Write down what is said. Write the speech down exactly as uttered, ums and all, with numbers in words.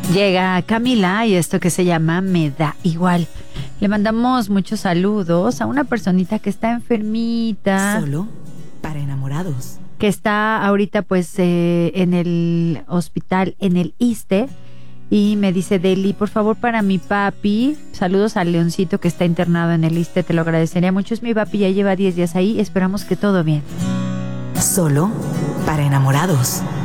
Llega Camila y esto que se llama Me Da Igual. Le mandamos muchos saludos a una personita que está enfermita. Solo para enamorados. Que está ahorita pues eh, en el hospital, en el ISSSTE. Y me dice, Deli, por favor para mi papi, saludos al Leoncito que está internado en el ISSSTE, te lo agradecería mucho. Es mi papi, ya lleva diez días ahí, esperamos que todo bien. Solo para enamorados.